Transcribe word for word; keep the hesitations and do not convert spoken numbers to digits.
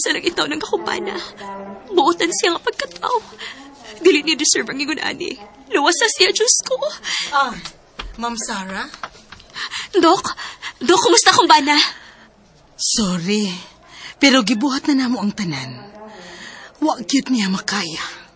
sa lang itaw ng kakumpana. Buotan siya nga pagkatao. Dili niya deserve ang ingon ani. Luwas na siya, Diyos ko. Ah, Ma'am Sarah? Dok, Dok, kumusta akong bana? Sorry, pero gibuhat na namo ang tanan. Wa gyud niya makaya.